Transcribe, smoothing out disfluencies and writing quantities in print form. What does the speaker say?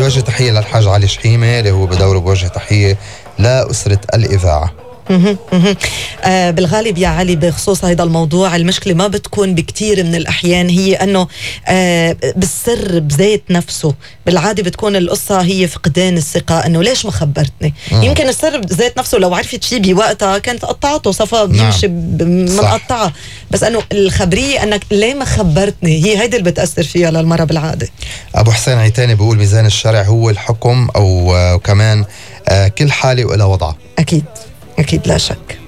بوجه تحية للحاج علي شحيمة اللي هو بدوره بوجه تحية لأسرة الإذاعة. بالغالب يا علي بخصوص هذا الموضوع المشكلة ما بتكون بكتير من الأحيان هي أنه بالسر بذات نفسه. بالعادة بتكون القصة هي فقدان الثقة، أنه ليش ما خبرتني. يمكن السر بذات نفسه لو عرفت شيء بوقتها كانت قطعته صفا بيمشي منقطعة، بس أنه الخبرية أنك ليه ما خبرتني هي هيدا اللي بتأثر فيها للمرة بالعادة. أبو حسين عيتاني بيقول ميزان الشرع هو الحكم، أو كمان كل حالة وإلى وضعها. أكيد لا شك.